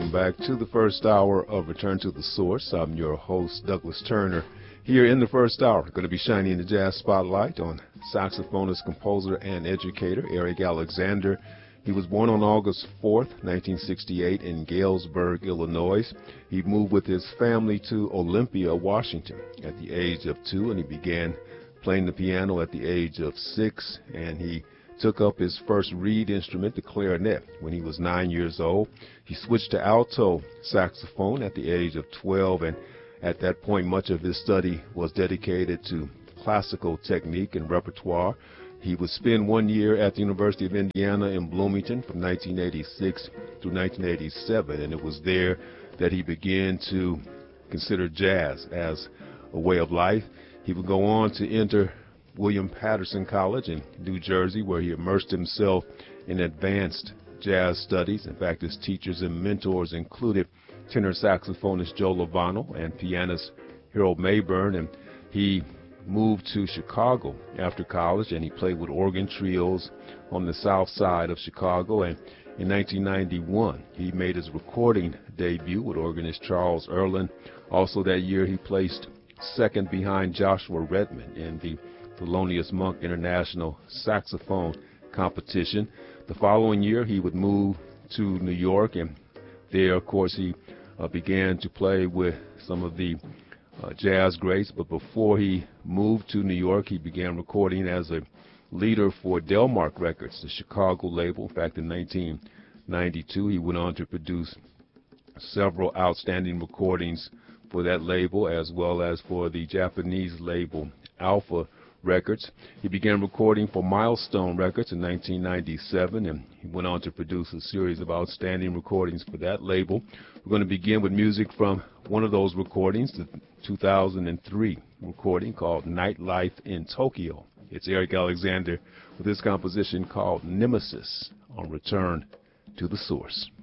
welcome back to the first hour of Return to the Source. I'm your host, Douglas Turner. Here in the first hour, going to be shining the jazz spotlight on saxophonist, composer, and educator Eric Alexander. He was born on August 4th, 1968 in Galesburg, Illinois. He moved with his family to Olympia, Washington at the age of 2, and he began playing the piano at the age of 6, and he took up his first reed instrument, the clarinet, when he was 9 years old. He switched to alto saxophone at the age of 12, and at that point, much of his study was dedicated to classical technique and repertoire. He would spend 1 year at the University of Indiana in Bloomington from 1986 through 1987, and it was there that he began to consider jazz as a way of life. He would go on to enter William Patterson College in New Jersey, where he immersed himself in advanced jazz studies. In fact, his teachers and mentors included tenor saxophonist Joe Lovano and pianist Harold Mayburn. And he moved to Chicago after college, and he played with organ trios on the south side of Chicago. And in 1991, he made his recording debut with organist Charles Earland. Also that year, he placed second behind Joshua Redman in the Thelonious Monk International Saxophone Competition. The following year, he would move to New York, and there, of course, he began to play with some of the jazz greats. But before he moved to New York, he began recording as a leader for Delmark Records, the Chicago label. In fact, in 1992, he went on to produce several outstanding recordings for that label, as well as for the Japanese label Alpha Records. He began recording for Milestone Records in 1997, and he went on to produce a series of outstanding recordings for that label. We're going to begin with music from one of those recordings, the 2003 recording called Nightlife in Tokyo. It's Eric Alexander with this composition called Nemesis on Return to the Source.